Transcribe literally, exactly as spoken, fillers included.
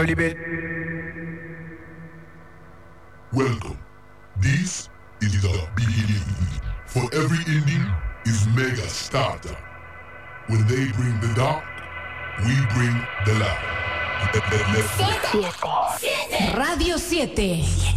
Libet. Welcome. This is the beginning. For every indie is mega starter. When they bring the dark, we bring the light. Let's go. Radio siete.